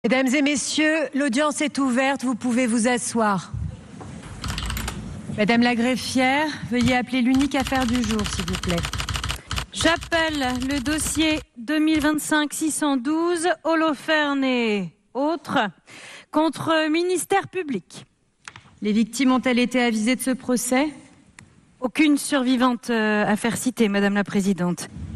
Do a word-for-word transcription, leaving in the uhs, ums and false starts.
Mesdames et messieurs, l'audience est ouverte, vous pouvez vous asseoir. Madame la greffière, veuillez appeler l'unique affaire du jour, s'il vous plaît. J'appelle le dossier deux mille vingt-cinq six cent douze, Holoferne et autres, contre ministère public. Les victimes ont-elles été avisées de ce procès ? Aucune survivante euh, à faire citer, Madame la Présidente.